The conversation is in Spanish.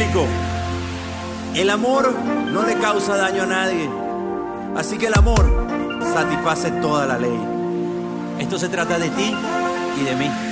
explico. El amor no le causa daño a nadie. Así que el amor satisface toda la ley. Esto se trata de ti y de mí.